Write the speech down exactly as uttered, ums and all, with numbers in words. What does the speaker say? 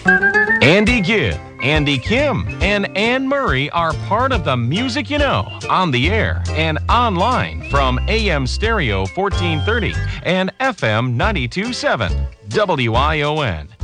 Andy Gibb, Andy Kim, and Anne Murray are part of the Music You Know on the air and online from A M Stereo fourteen thirty and F M ninety-two point seven W I O N.